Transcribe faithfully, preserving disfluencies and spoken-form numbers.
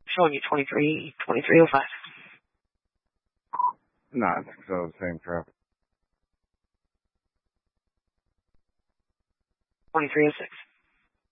Showing you twenty-three, twenty-three oh five. Nah, it's still the same traffic. twenty-three oh six.